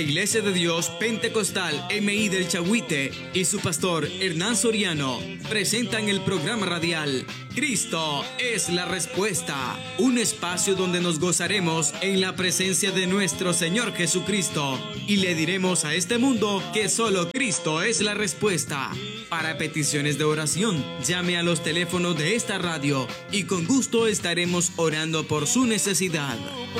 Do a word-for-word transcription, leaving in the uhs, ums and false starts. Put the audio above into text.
Iglesia de Dios Pentecostal M I del Chahuite y su pastor Hernán Soriano presentan el programa radial Cristo es la Respuesta, un espacio donde nos gozaremos en la presencia de nuestro Señor Jesucristo y le diremos a este mundo que solo Cristo es la respuesta. Para peticiones de oración, llame a los teléfonos de esta radio y con gusto estaremos orando por su necesidad.